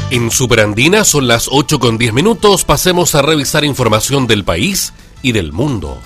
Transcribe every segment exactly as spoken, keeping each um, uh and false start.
En Superandina son las ocho con diez minutos. Pasemos a revisar información del país y del mundo.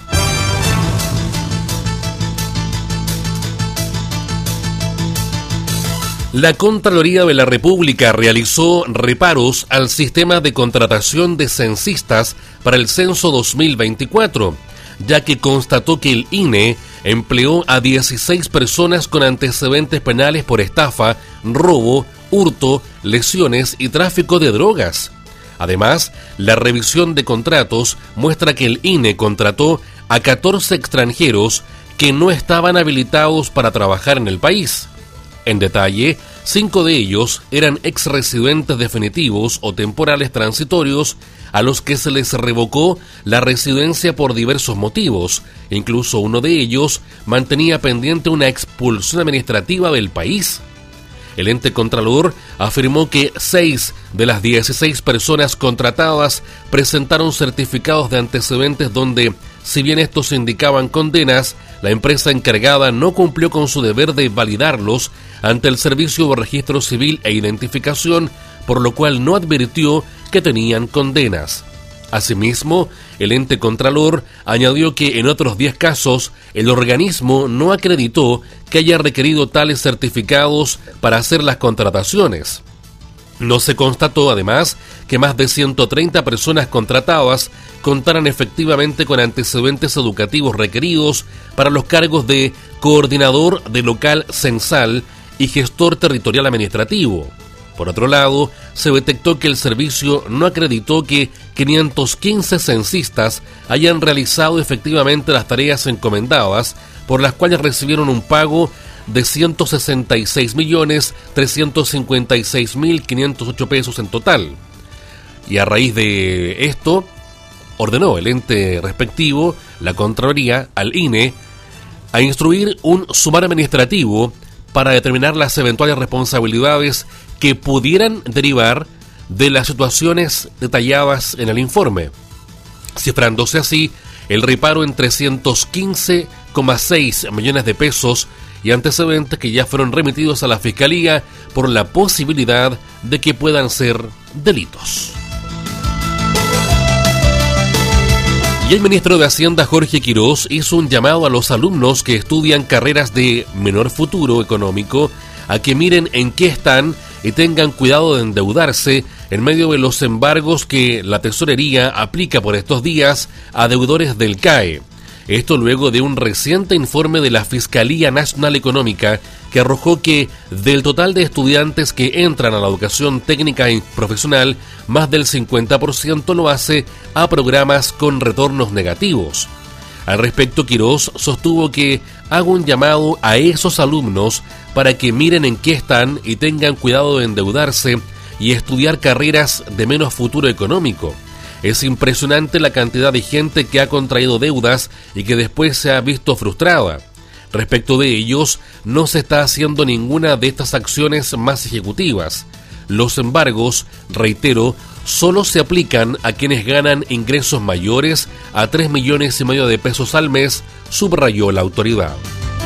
La Contraloría de la República realizó reparos al sistema de contratación de censistas para el censo dos mil veinticuatro, ya que constató que el I N E empleó a dieciséis personas con antecedentes penales por estafa, robo, hurto, lesiones y tráfico de drogas. Además, la revisión de contratos muestra que el I N E contrató a catorce extranjeros que no estaban habilitados para trabajar en el país. En detalle, cinco de ellos eran exresidentes definitivos o temporales transitorios a los que se les revocó la residencia por diversos motivos. Incluso uno de ellos mantenía pendiente una expulsión administrativa del país. El ente contralor afirmó que seis de las dieciséis personas contratadas presentaron certificados de antecedentes donde, si bien estos indicaban condenas, la empresa encargada no cumplió con su deber de validarlos ante el Servicio de Registro Civil e Identificación, por lo cual no advirtió que tenían condenas. Asimismo, el ente contralor añadió que en otros diez casos el organismo no acreditó que haya requerido tales certificados para hacer las contrataciones. No se constató, además, que más de ciento treinta personas contratadas contaran efectivamente con antecedentes educativos requeridos para los cargos de coordinador de local censal y gestor territorial administrativo. Por otro lado, se detectó que el servicio no acreditó que quinientos quince censistas hayan realizado efectivamente las tareas encomendadas, por las cuales recibieron un pago de ciento sesenta y seis millones trescientos cincuenta y seis mil quinientos ocho pesos en total. Y a raíz de esto, ordenó el ente respectivo, la Contraloría, al I N E, a instruir un sumario administrativo para determinar las eventuales responsabilidades que pudieran derivar de las situaciones detalladas en el informe, cifrándose así el reparo en trescientos quince coma seis millones de pesos y antecedentes que ya fueron remitidos a la Fiscalía por la posibilidad de que puedan ser delitos. Y el ministro de Hacienda, Jorge Quirós, hizo un llamado a los alumnos que estudian carreras de menor futuro económico a que miren en qué están y tengan cuidado de endeudarse en medio de los embargos que la tesorería aplica por estos días a deudores del C A E. Esto luego de un reciente informe de la Fiscalía Nacional Económica que arrojó que del total de estudiantes que entran a la educación técnica y profesional, más del cincuenta por ciento lo hace a programas con retornos negativos. Al respecto, Quirós sostuvo que hago un llamado a esos alumnos para que miren en qué están y tengan cuidado de endeudarse y estudiar carreras de menos futuro económico. Es impresionante la cantidad de gente que ha contraído deudas y que después se ha visto frustrada. Respecto de ellos, no se está haciendo ninguna de estas acciones más ejecutivas. Los embargos, reitero, solo se aplican a quienes ganan ingresos mayores a tres millones y medio de pesos al mes, subrayó la autoridad.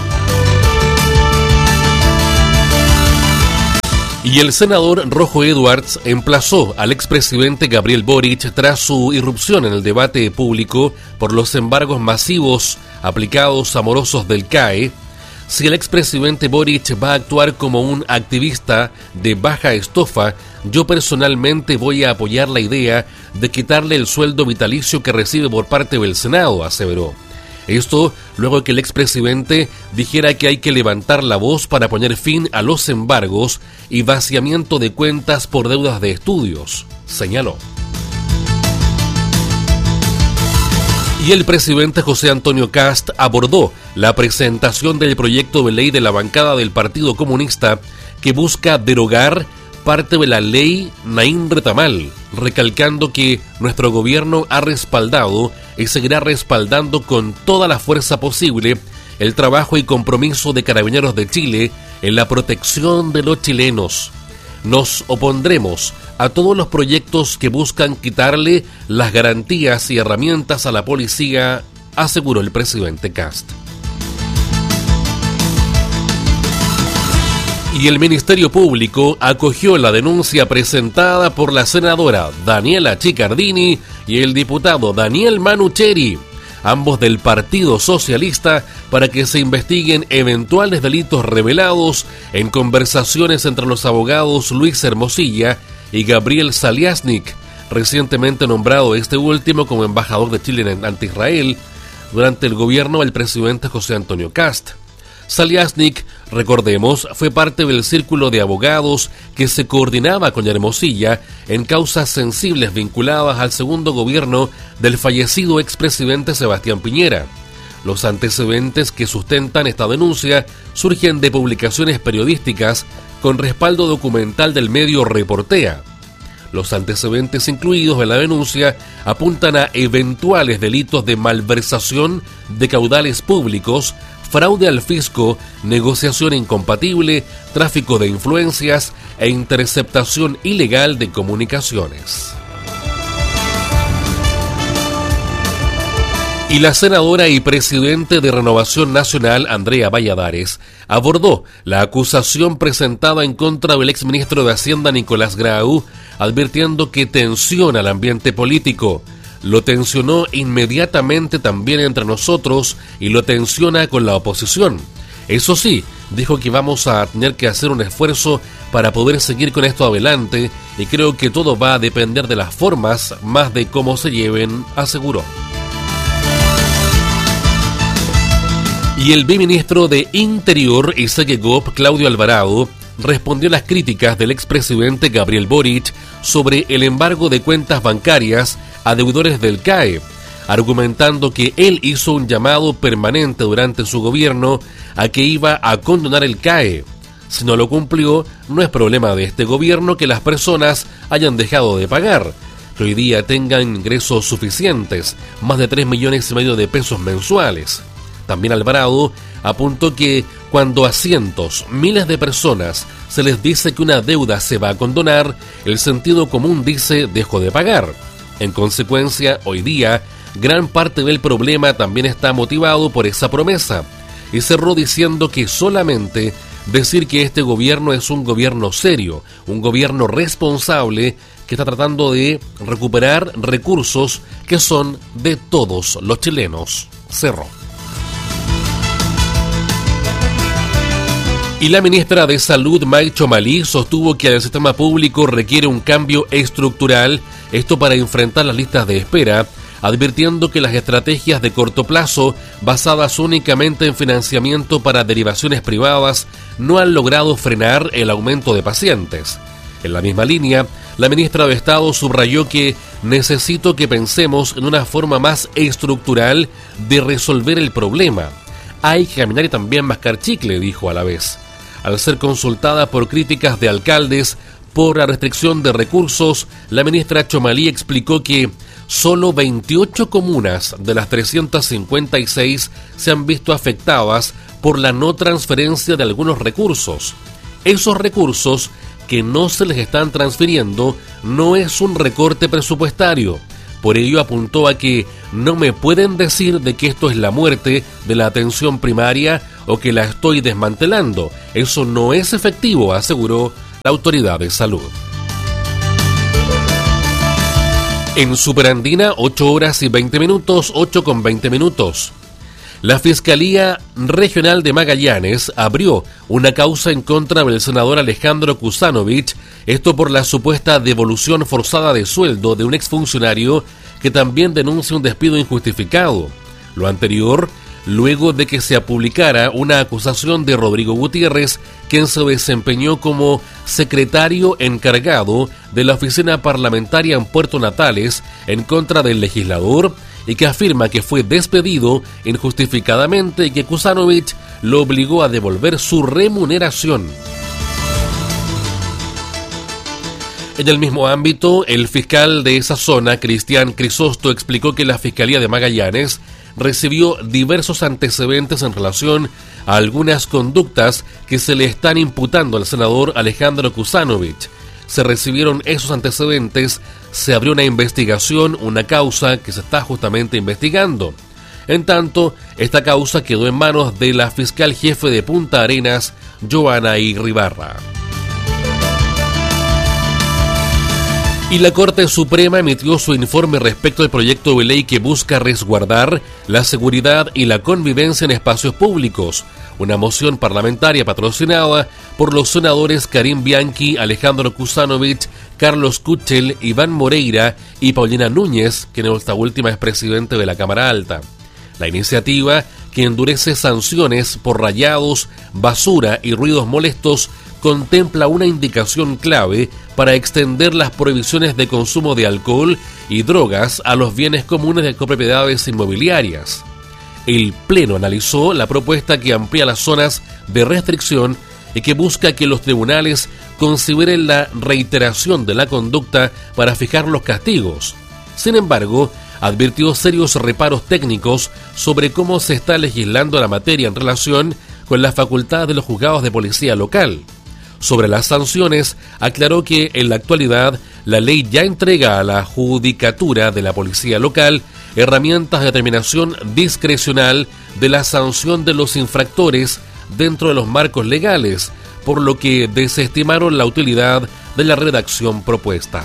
Y el senador Rojo Edwards emplazó al expresidente Gabriel Boric tras su irrupción en el debate público por los embargos masivos aplicados a morosos del C A E. Si el expresidente Boric va a actuar como un activista de baja estofa, yo personalmente voy a apoyar la idea de quitarle el sueldo vitalicio que recibe por parte del Senado, aseveró. Esto luego de que el expresidente dijera que hay que levantar la voz para poner fin a los embargos y vaciamiento de cuentas por deudas de estudios, señaló. Y el presidente José Antonio Kast abordó la presentación del proyecto de ley de la bancada del Partido Comunista que busca derogar parte de la ley Naín Retamal, recalcando que nuestro gobierno ha respaldado y seguirá respaldando con toda la fuerza posible el trabajo y compromiso de Carabineros de Chile en la protección de los chilenos. Nos opondremos a todos los proyectos que buscan quitarle las garantías y herramientas a la policía, aseguró el presidente Kast. Y el Ministerio Público acogió la denuncia presentada por la senadora Daniela Chiccardini y el diputado Daniel Manucheri, ambos del Partido Socialista, para que se investiguen eventuales delitos revelados en conversaciones entre los abogados Luis Hermosilla y Gabriel Saliasnik, recientemente nombrado este último como embajador de Chile ante Israel durante el gobierno del presidente José Antonio Kast. Saliasnik, recordemos, fue parte del círculo de abogados que se coordinaba con Hermosilla en causas sensibles vinculadas al segundo gobierno del fallecido expresidente Sebastián Piñera. Los antecedentes que sustentan esta denuncia surgen de publicaciones periodísticas con respaldo documental del medio Reportea. Los antecedentes incluidos en la denuncia apuntan a eventuales delitos de malversación de caudales públicos, fraude al fisco, negociación incompatible, tráfico de influencias e interceptación ilegal de comunicaciones. Y la senadora y presidente de Renovación Nacional, Andrea Valladares, abordó la acusación presentada en contra del exministro de Hacienda, Nicolás Grau, advirtiendo que tensiona el ambiente político. Lo tensionó inmediatamente también entre nosotros y lo tensiona con la oposición. Eso sí, dijo que vamos a tener que hacer un esfuerzo para poder seguir con esto adelante y creo que todo va a depender de las formas más de cómo se lleven, aseguró. Y el viceministro de Interior y Segegop, Claudio Alvarado, respondió a las críticas del expresidente Gabriel Boric sobre el embargo de cuentas bancarias a deudores del C A E, argumentando que él hizo un llamado permanente durante su gobierno a que iba a condonar el C A E. Si no lo cumplió, no es problema de este gobierno que las personas hayan dejado de pagar, que hoy día tengan ingresos suficientes, más de tres millones y medio de pesos mensuales. También Alvarado apuntó que cuando a cientos, miles de personas se les dice que una deuda se va a condonar, el sentido común dice dejo de pagar. En consecuencia, hoy día, gran parte del problema también está motivado por esa promesa. Y cerró diciendo que solamente decir que este gobierno es un gobierno serio, un gobierno responsable que está tratando de recuperar recursos que son de todos los chilenos. Cerró. Y la ministra de Salud, May Chomalí, sostuvo que el sistema público requiere un cambio estructural, esto para enfrentar las listas de espera, advirtiendo que las estrategias de corto plazo, basadas únicamente en financiamiento para derivaciones privadas, no han logrado frenar el aumento de pacientes. En la misma línea, la ministra de Estado subrayó que necesito que pensemos en una forma más estructural de resolver el problema. Hay que caminar y también mascar chicle, dijo a la vez. Al ser consultada por críticas de alcaldes por la restricción de recursos, la ministra Chomalí explicó que solo veintiocho comunas de las trescientas cincuenta y seis se han visto afectadas por la no transferencia de algunos recursos. Esos recursos que no se les están transfiriendo no es un recorte presupuestario. Por ello apuntó a que no me pueden decir de que esto es la muerte de la atención primaria o que la estoy desmantelando. Eso no es efectivo, aseguró la autoridad de salud. En Superandina, ocho horas y veinte minutos, ocho con veinte minutos. La Fiscalía Regional de Magallanes abrió una causa en contra del senador Alejandro Kuzanovich, esto por la supuesta devolución forzada de sueldo de un exfuncionario que también denuncia un despido injustificado. Lo anterior, luego de que se publicara una acusación de Rodrigo Gutiérrez, quien se desempeñó como secretario encargado de la oficina parlamentaria en Puerto Natales en contra del legislador, y que afirma que fue despedido injustificadamente y que Kuzanovich lo obligó a devolver su remuneración. En el mismo ámbito, el fiscal de esa zona, Cristian Crisosto, explicó que la Fiscalía de Magallanes recibió diversos antecedentes en relación a algunas conductas que se le están imputando al senador Alejandro Kuzanovich. Se recibieron esos antecedentes, se abrió una investigación, una causa que se está justamente investigando. En tanto, esta causa quedó en manos de la fiscal jefe de Punta Arenas, Joana Irribarra. Y la Corte Suprema emitió su informe respecto al proyecto de ley que busca resguardar la seguridad y la convivencia en espacios públicos, una moción parlamentaria patrocinada por los senadores Karim Bianchi, Alejandro Kusanovich, Carlos Kuchel, Iván Moreira y Paulina Núñez, quien esta última es presidente de la Cámara Alta. La iniciativa, que endurece sanciones por rayados, basura y ruidos molestos, contempla una indicación clave para extender las prohibiciones de consumo de alcohol y drogas a los bienes comunes de copropiedades inmobiliarias. El Pleno analizó la propuesta que amplía las zonas de restricción y que busca que los tribunales consideren la reiteración de la conducta para fijar los castigos. Sin embargo, advirtió serios reparos técnicos sobre cómo se está legislando la materia en relación con la facultad de los juzgados de policía local. Sobre las sanciones, aclaró que en la actualidad la ley ya entrega a la judicatura de la policía local herramientas de determinación discrecional de la sanción de los infractores dentro de los marcos legales, por lo que desestimaron la utilidad de la redacción propuesta.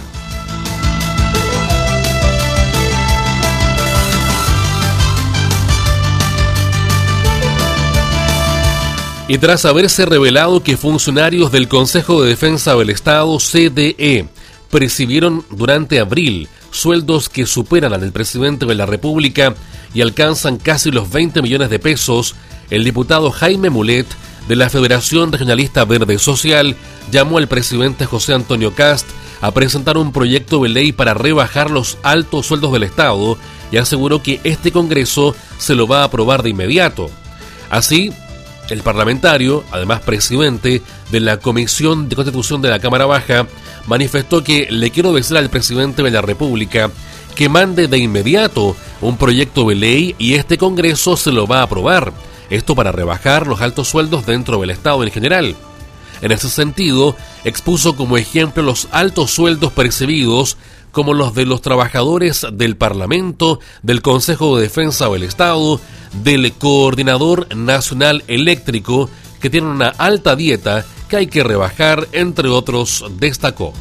Y tras haberse revelado que funcionarios del Consejo de Defensa del Estado, C D E, percibieron durante abril sueldos que superan al del presidente de la República y alcanzan casi los veinte millones de pesos, el diputado Jaime Mulet, de la Federación Regionalista Verde Social, llamó al presidente José Antonio Kast a presentar un proyecto de ley para rebajar los altos sueldos del Estado y aseguró que este Congreso se lo va a aprobar de inmediato. Así, el parlamentario, además presidente de la Comisión de Constitución de la Cámara Baja, manifestó que le quiero decir al presidente de la República que mande de inmediato un proyecto de ley y este Congreso se lo va a aprobar. Esto para rebajar los altos sueldos dentro del Estado en general. En ese sentido, expuso como ejemplo los altos sueldos percibidos como los de los trabajadores del Parlamento, del Consejo de Defensa del Estado, del Coordinador Nacional Eléctrico, que tienen una alta dieta que hay que rebajar, entre otros, destacó.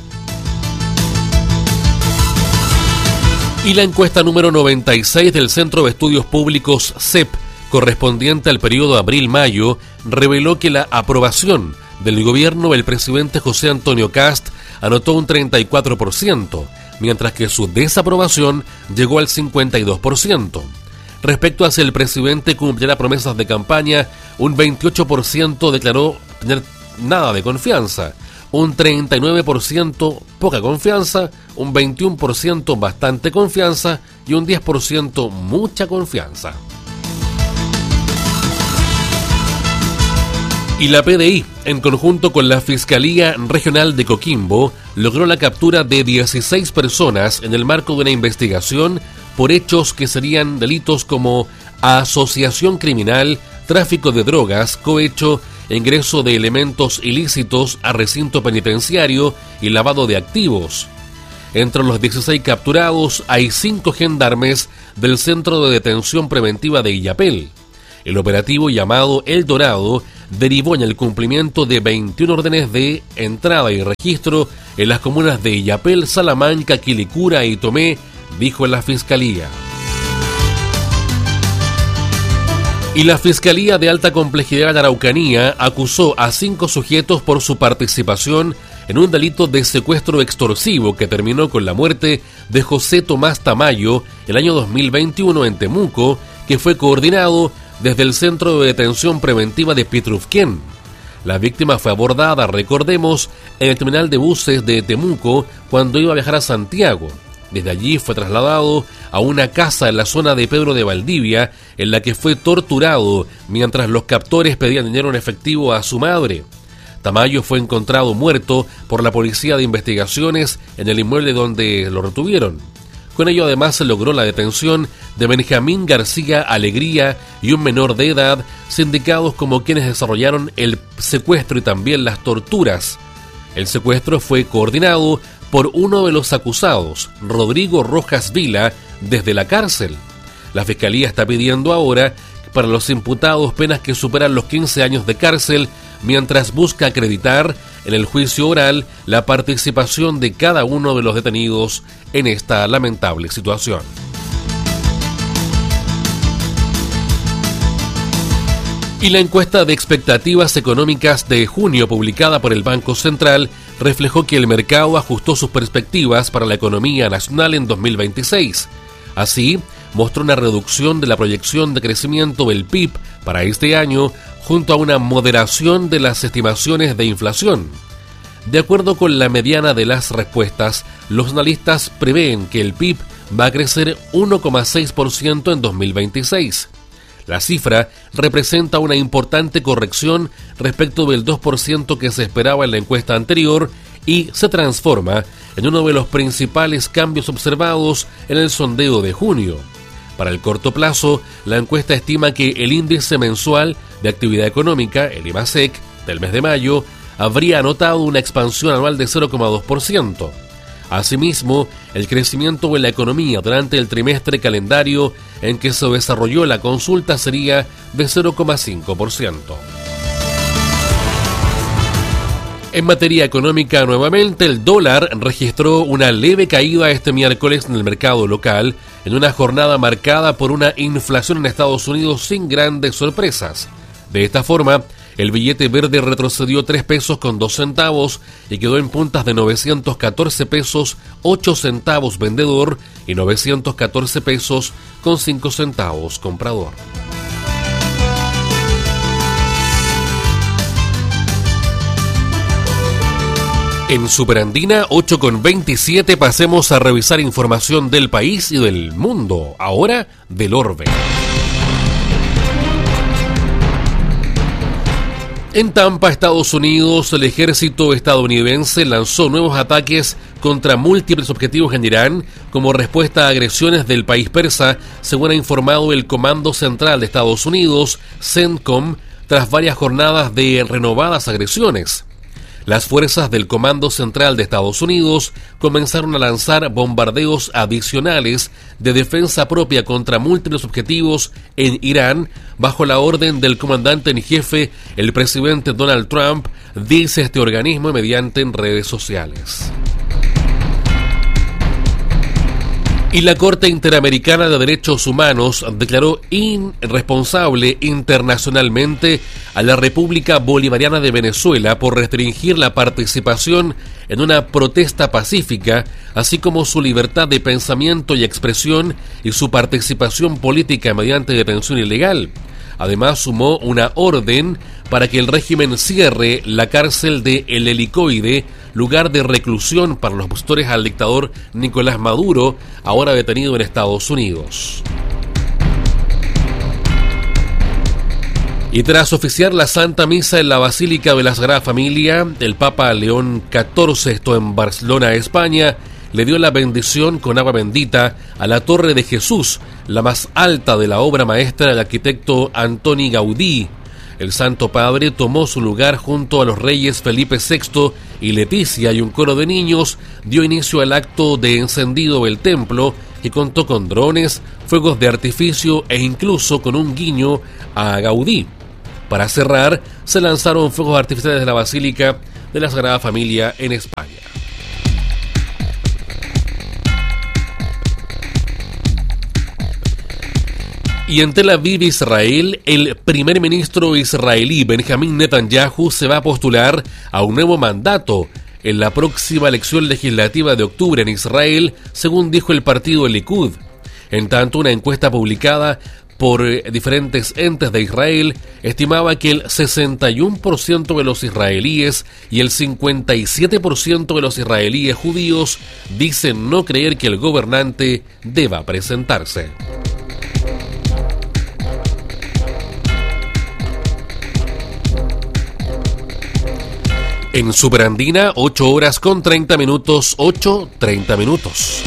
Y la encuesta número noventa y seis del Centro de Estudios Públicos C E P, correspondiente al periodo abril-mayo, reveló que la aprobación del gobierno del presidente José Antonio Kast anotó un treinta y cuatro por ciento, mientras que su desaprobación llegó al cincuenta y dos por ciento. Respecto a si el presidente cumplirá promesas de campaña, un veintiocho por ciento declaró tener nada de confianza, un treinta y nueve por ciento poca confianza, un veintiuno por ciento bastante confianza y un diez por ciento mucha confianza. Y la P D I, en conjunto con la Fiscalía Regional de Coquimbo, logró la captura de dieciséis personas en el marco de una investigación por hechos que serían delitos como asociación criminal, tráfico de drogas, cohecho, ingreso de elementos ilícitos a recinto penitenciario y lavado de activos. Entre los dieciséis capturados hay cinco gendarmes del Centro de Detención Preventiva de Illapel. El operativo, llamado El Dorado, derivó en el cumplimiento de veintiuna órdenes de entrada y registro en las comunas de Illapel, Salamanca, Quilicura y Tomé, dijo la Fiscalía. Y la Fiscalía de Alta Complejidad de Araucanía acusó a cinco sujetos por su participación en un delito de secuestro extorsivo que terminó con la muerte de José Tomás Tamayo el año dos mil veintiuno en Temuco, que fue coordinado desde el Centro de Detención Preventiva de Pitrufquén. La víctima fue abordada, recordemos, en el terminal de buses de Temuco cuando iba a viajar a Santiago. Desde allí fue trasladado a una casa en la zona de Pedro de Valdivia, en la que fue torturado mientras los captores pedían dinero en efectivo a su madre. Tamayo fue encontrado muerto por la Policía de Investigaciones en el inmueble donde lo retuvieron. Con ello además se logró la detención de Benjamín García Alegría y un menor de edad, sindicados como quienes desarrollaron el secuestro y también las torturas. El secuestro fue coordinado por uno de los acusados, Rodrigo Rojas Vila, desde la cárcel. La Fiscalía está pidiendo ahora para los imputados penas que superan los quince años de cárcel mientras busca acreditar en el juicio oral la participación de cada uno de los detenidos en esta lamentable situación. Y la encuesta de expectativas económicas de junio publicada por el Banco Central reflejó que el mercado ajustó sus perspectivas para la economía nacional en dos mil veintiséis. Así, mostró una reducción de la proyección de crecimiento del P I B para este año, junto a una moderación de las estimaciones de inflación. De acuerdo con la mediana de las respuestas, los analistas prevén que el P I B va a crecer uno coma seis por ciento en dos mil veintiséis. La cifra representa una importante corrección respecto del dos por ciento que se esperaba en la encuesta anterior y se transforma en uno de los principales cambios observados en el sondeo de junio. Para el corto plazo, la encuesta estima que el índice mensual de actividad económica, el IMASEC, del mes de mayo, habría anotado una expansión anual de cero coma dos por ciento. Asimismo, el crecimiento de la economía durante el trimestre calendario en que se desarrolló la consulta sería de cero coma cinco por ciento. En materia económica, nuevamente, el dólar registró una leve caída este miércoles en el mercado local, en una jornada marcada por una inflación en Estados Unidos sin grandes sorpresas. De esta forma, el billete verde retrocedió tres pesos con dos centavos y quedó en puntas de novecientos catorce pesos ocho centavos vendedor y novecientos catorce pesos con cinco centavos comprador. En Superandina ocho con veintisiete pasemos a revisar información del país y del mundo, ahora del orbe. En Tampa, Estados Unidos, el ejército estadounidense lanzó nuevos ataques contra múltiples objetivos en Irán como respuesta a agresiones del país persa, según ha informado el Comando Central de Estados Unidos, CENTCOM, tras varias jornadas de renovadas agresiones. Las fuerzas del Comando Central de Estados Unidos comenzaron a lanzar bombardeos adicionales de defensa propia contra múltiples objetivos en Irán, bajo la orden del comandante en jefe, el presidente Donald Trump, dice este organismo mediante en redes sociales. Y la Corte Interamericana de Derechos Humanos declaró irresponsable internacionalmente a la República Bolivariana de Venezuela por restringir la participación en una protesta pacífica, así como su libertad de pensamiento y expresión y su participación política mediante detención ilegal. Además, sumó una orden para que el régimen cierre la cárcel de El Helicoide, lugar de reclusión para los opositores al dictador Nicolás Maduro, ahora detenido en Estados Unidos. Y tras oficiar la Santa Misa en la Basílica de la Sagrada Familia, el Papa León catorce, esto en Barcelona, España, le dio la bendición con agua bendita a la Torre de Jesús, la más alta de la obra maestra del arquitecto Antoni Gaudí. El Santo Padre tomó su lugar junto a los reyes Felipe sexto y Leticia, y un coro de niños dio inicio al acto de encendido del templo, que contó con drones, fuegos de artificio e incluso con un guiño a Gaudí. Para cerrar, se lanzaron fuegos artificiales de la Basílica de la Sagrada Familia en España. Y en Tel Aviv, Israel, el primer ministro israelí Benjamín Netanyahu se va a postular a un nuevo mandato en la próxima elección legislativa de octubre en Israel, según dijo el partido Likud. En tanto, una encuesta publicada por diferentes entes de Israel estimaba que el sesenta y uno por ciento de los israelíes y el cincuenta y siete por ciento de los israelíes judíos dicen no creer que el gobernante deba presentarse. En Superandina, ocho horas con treinta minutos, ocho, treinta minutos.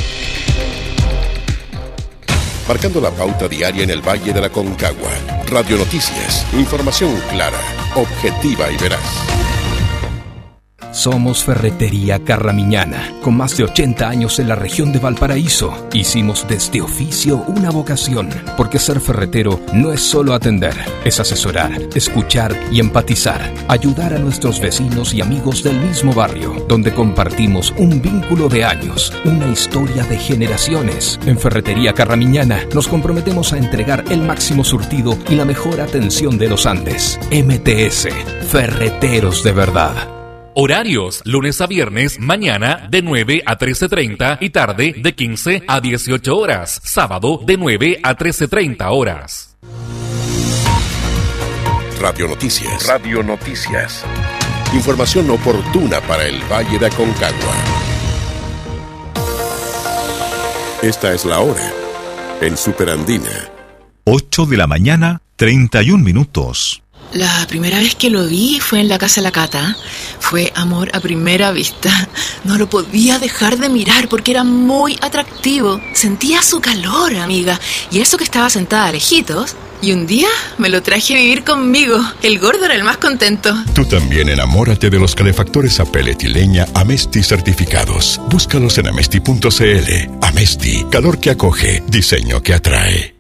Marcando la pauta diaria en el Valle de la Concagua. Radio Noticias, información clara, objetiva y veraz. Somos Ferretería Carramiñana, con más de ochenta años en la región de Valparaíso. Hicimos de este oficio una vocación, porque ser ferretero no es solo atender, es asesorar, escuchar y empatizar, ayudar a nuestros vecinos y amigos del mismo barrio, donde compartimos un vínculo de años, una historia de generaciones. En Ferretería Carramiñana nos comprometemos a entregar el máximo surtido y la mejor atención de los Andes. M T S, Ferreteros de verdad. Horarios, lunes a viernes, mañana de nueve a trece treinta y tarde de quince a dieciocho horas. Sábado de nueve a trece treinta horas. Radio Noticias. Radio Noticias. Información oportuna para el Valle de Aconcagua. Esta es la hora en Superandina. ocho de la mañana, treinta y un minutos. La primera vez que lo vi fue en la casa de la Cata. Fue amor a primera vista. No lo podía dejar de mirar porque era muy atractivo. Sentía su calor, amiga. Y eso que estaba sentada lejitos. Y un día me lo traje a vivir conmigo. El gordo era el más contento. Tú también enamórate de los calefactores a pellet y leña Amesti certificados. Búscalos en amesti punto c l. Amesti, calor que acoge, diseño que atrae.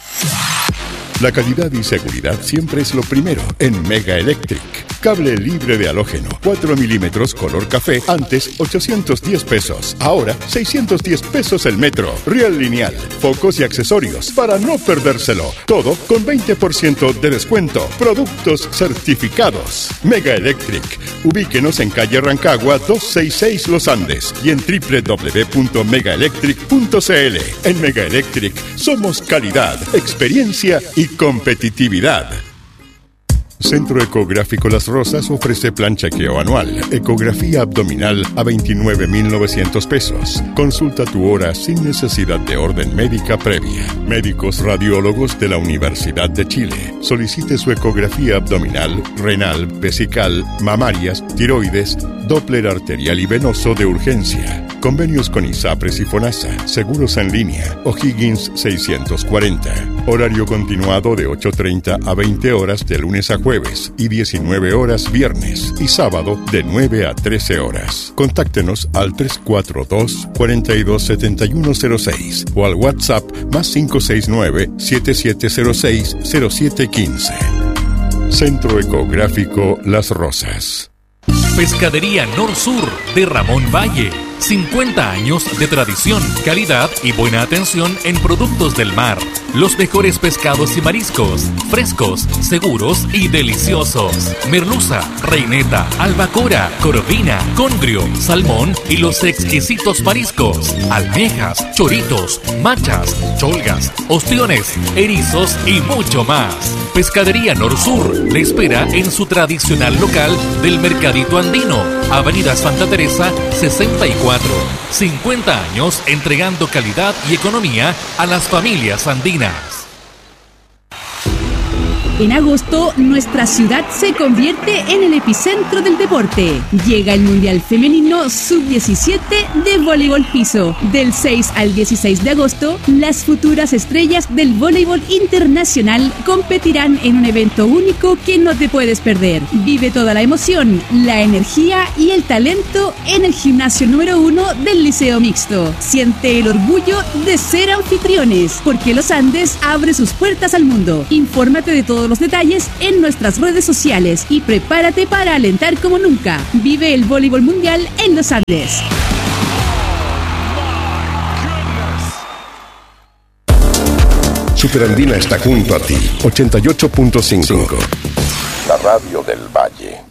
La calidad y seguridad siempre es lo primero en Mega Electric. Cable libre de halógeno, cuatro milímetros color café, antes ochocientos diez pesos, ahora seiscientos diez pesos el metro. Riel lineal, focos y accesorios para no perdérselo. Todo con veinte por ciento de descuento. Productos certificados. Mega Electric. Ubíquenos en calle Rancagua doscientos sesenta y seis Los Andes y en doble u doble u doble u punto mega electric punto c l. En Mega Electric somos calidad, experiencia y competitividad. Centro Ecográfico Las Rosas ofrece plan chequeo anual, ecografía abdominal a veintinueve mil novecientos pesos. Consulta tu hora sin necesidad de orden médica previa. Médicos radiólogos de la Universidad de Chile. Solicite su ecografía abdominal, renal, vesical, mamarias, tiroides, Doppler arterial y venoso de urgencia. Convenios con ISAPRES y FONASA. Seguros en línea. O'Higgins seiscientos cuarenta. Horario continuado de ocho treinta a veinte horas de lunes a jueves y diecinueve horas viernes y sábado de nueve a trece horas. Contáctenos al tres cuatro dos, cuatro dos siete uno cero seis o al WhatsApp más cinco seis nueve, siete siete cero seis, cero siete uno cinco. Centro Ecográfico Las Rosas. Pescadería Nor-Sur de Ramón Valle. cincuenta años de tradición, calidad y buena atención en productos del mar. Los mejores pescados y mariscos, frescos, seguros y deliciosos. Merluza, reineta, albacora, corvina, congrio, salmón y los exquisitos mariscos. Almejas, choritos, machas, cholgas, ostiones, erizos y mucho más. Pescadería Nor-Sur le espera en su tradicional local del Mercadito Andino, Avenida Santa Teresa sesenta y cuatro. cincuenta años entregando calidad y economía a las familias andinas. En agosto, nuestra ciudad se convierte en el epicentro del deporte. Llega el Mundial Femenino sub diecisiete de voleibol piso. Del seis al dieciséis de agosto, las futuras estrellas del voleibol internacional competirán en un evento único que no te puedes perder. Vive toda la emoción, la energía y el talento en el gimnasio número uno del Liceo Mixto. Siente el orgullo de ser anfitriones, porque Los Andes abre sus puertas al mundo. Infórmate de todos los detalles en nuestras redes sociales y prepárate para alentar como nunca. Vive el voleibol mundial en Los Andes. Superandina está junto a ti. ochenta y ocho punto cinco. La radio del Valle.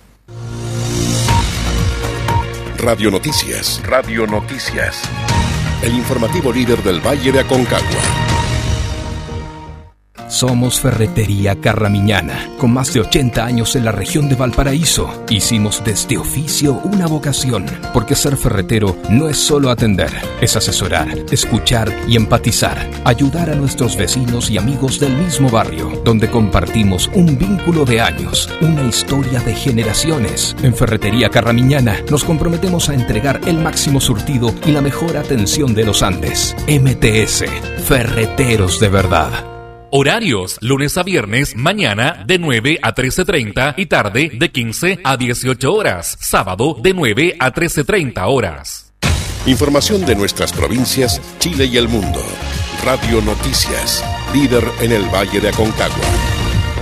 Radio Noticias. Radio Noticias. El informativo líder del Valle de Aconcagua. Somos Ferretería Carramiñana, con más de ochenta años en la región de Valparaíso. Hicimos de este oficio una vocación, porque ser ferretero no es solo atender, es asesorar, escuchar y empatizar, ayudar a nuestros vecinos y amigos del mismo barrio, donde compartimos un vínculo de años, una historia de generaciones. En Ferretería Carramiñana nos comprometemos a entregar el máximo surtido y la mejor atención de los Andes. M T S, Ferreteros de verdad. Horarios, lunes a viernes, mañana de nueve a trece treinta y tarde de quince a dieciocho horas. Sábado de nueve a trece treinta horas. Información de nuestras provincias, Chile y el mundo. Radio Noticias, líder en el Valle de Aconcagua.